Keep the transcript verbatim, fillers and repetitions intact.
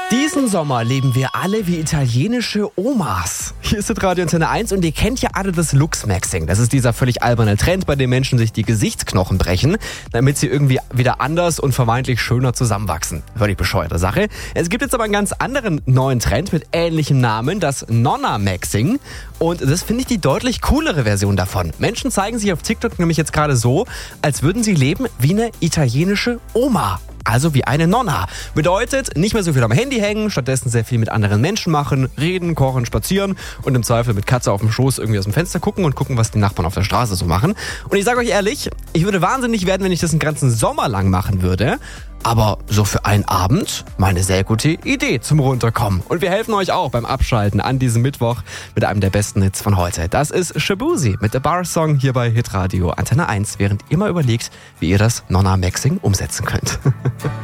Diesen Sommer leben wir alle wie italienische Omas. Hier ist das Radio Antenne eins und ihr kennt ja alle das Lux-Maxing. Das ist dieser völlig alberne Trend, bei dem Menschen sich die Gesichtsknochen brechen, damit sie irgendwie wieder anders und vermeintlich schöner zusammenwachsen. Völlig bescheuerte Sache. Es gibt jetzt aber einen ganz anderen neuen Trend mit ähnlichem Namen, das Nonna-Maxing. Und das finde ich die deutlich coolere Version davon. Menschen zeigen sich auf TikTok nämlich jetzt gerade so, als würden sie leben wie eine italienische Oma. Also wie eine Nonna. Bedeutet, nicht mehr so viel am Handy hängen, stattdessen sehr viel mit anderen Menschen machen, reden, kochen, spazieren und im Zweifel mit Katze auf dem Schoß irgendwie aus dem Fenster gucken und gucken, was die Nachbarn auf der Straße so machen. Und ich sage euch ehrlich, ich würde wahnsinnig werden, wenn ich das den ganzen Sommer lang machen würde. Aber so für einen Abend mal eine sehr gute Idee zum Runterkommen. Und wir helfen euch auch beim Abschalten an diesem Mittwoch mit einem der besten Hits von heute. Das ist Shaboozey mit The Bar Song hier bei Hitradio Antenne eins, während ihr mal überlegt, wie ihr das Nonna-Maxing umsetzen könnt.